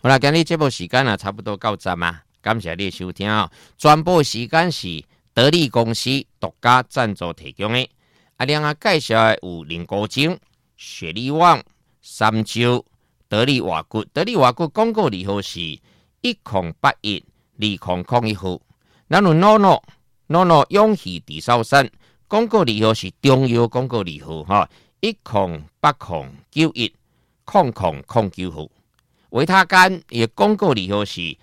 好啦，今日节目时间啊，差不多到站啊，感谢你的收听哦。转播时间是得力公司独家赞助提供的。另外介绍的有林国精、雪力旺、三洲、得力瓦骨。得力瓦骨广告利号是1081-2001号。咱有 NONO 永续地烧山广告利号是中药广告利号哈，1080910009号。维他干也广告利号是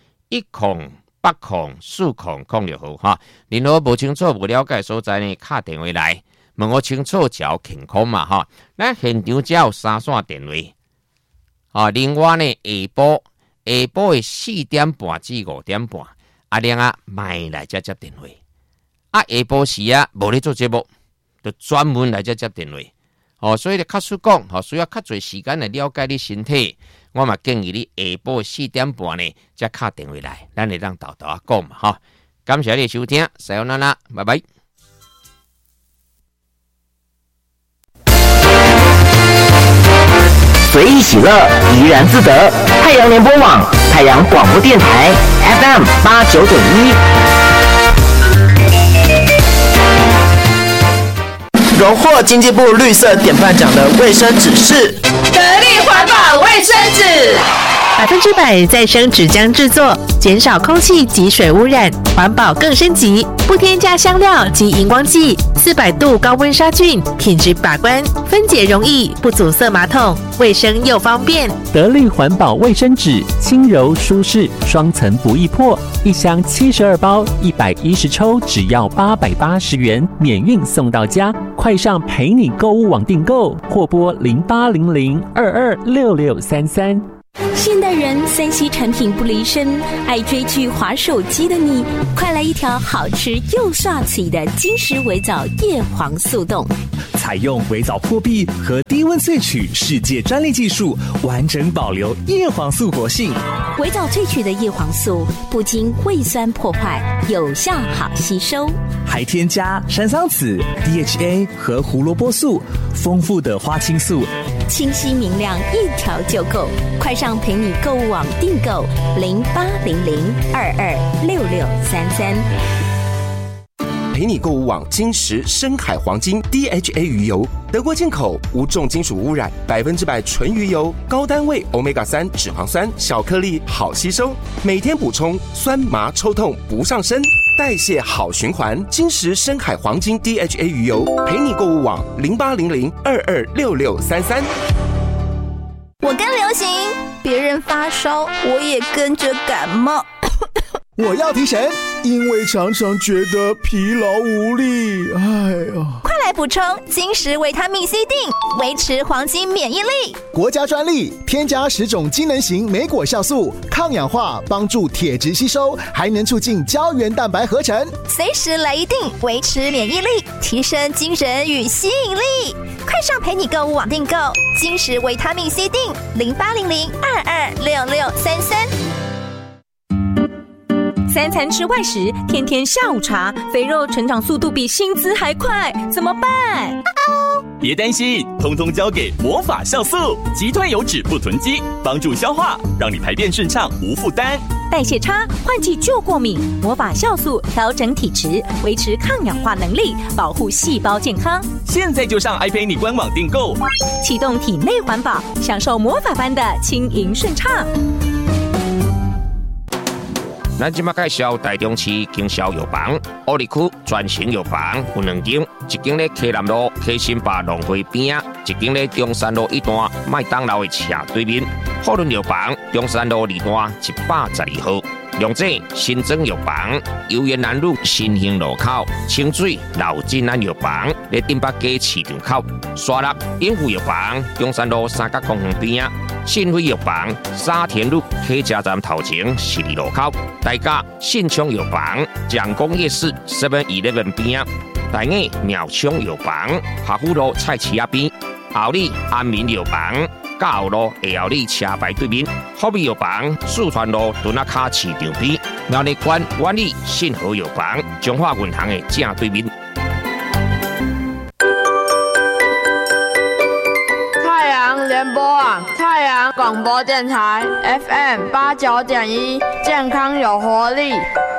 10804006号哈。任何无清楚、无了解所在呢，打电话来问我清楚就健康嘛哈。咱现场只有3线电话啊。另外呢，下晡的4点半至5点半，阿亮啊卖来接电话。下晡时啊，无咧做节目，就专门来接电话。所以咧，较需讲，需要较侪时间来了解你身体。我嘛建议你下晡4点半呢，才打电话来，咱会当豆豆啊讲嘛哈。感谢你的收听，さよなら，拜拜。 随意喜乐，怡然自得。太阳联播网，太阳广播电台 FM 89.1。荣获经济部绿色典范奖的卫生纸是得力环保卫生纸 ，100%再生纸浆制作，减少空气及水污染，环保更升级，不添加香料及荧光剂，400度高温杀菌，品质把关，分解容易，不阻塞马桶，卫生又方便。 得力环保卫生纸，轻柔舒适，双层不易破，一箱72包，110抽，只要880元，免运送到家。快上陪你购物网订购，或拨0800226633。 现代人3C 产品不离身，爱追剧滑手机的你，快来一条好吃又刷嘴的金石微藻叶黄素冻。 采用微藻破壁和低温萃取世界专利技术，完整保留叶黄素活性。 微藻萃取的叶黄素不经胃酸破坏，有效好吸收， 还添加山桑子、DHA 和胡萝卜素，丰富的花青素， 清晰明亮，一条就够。快上陪你购物网订购0800226633。 陪你购物网金石深海黄金 DHA 鱼油，德国进口，无重金属污染，100%纯鱼油，高单位 Omega-3 脂肪酸，小颗粒，好吸收，每天补充，酸麻抽痛不上身，代谢好循环。金石深海黄金 DHA 鱼油，陪你购物网0800226633。 我跟流行，别人发烧，我也跟着感冒。 我要提神，因为常常觉得疲劳无力。哎呦， 快来补充金石维他命 C 锭，维持黄金免疫力。 国家专利，添加10种机能型莓果酵素，抗氧化，帮助铁质吸收，还能促进胶原蛋白合成。 随时来一锭，维持免疫力，提升精神与吸引力。快上陪你购物网订购金石维他命 C 锭，0800226633。 3餐吃外食，天天下午茶，肥肉成长速度比薪资还快，怎么办？ 别担心，通通交给魔法酵素，击退油脂不囤积，帮助消化，让你排便顺畅无负担。 代谢差，换季就过敏，魔法酵素调整体质，维持抗氧化能力，保护细胞健康。 现在就上爱陪你官网订购， 启动体内环保，享受魔法般的轻盈顺畅。 咱即马介绍台中市经销药房，乌里区专型药房有2间，一间咧溪南路溪新坝农会边，一间咧中山路1段麦当劳的斜对面。福伦药房中山路2段112号。龙井新庄药房，游园南路新兴路口，清水老金安药房，咧顶北街市场口，沙鹿永福药房，中山路三角公园边，信辉药房，沙田路客家站头前12路口，大甲信昌药房，蒋公夜市 7-11边，大雅苗昌药房，华富路菜市仔边，后里安民药房。嘉后路下后里车牌对面，福美药房四川路墩仔卡市场边，苗栗县万里信和药房中华银行的正对面。 太阳联播网，太阳阳广播电台 FM 89.1，健康有活力。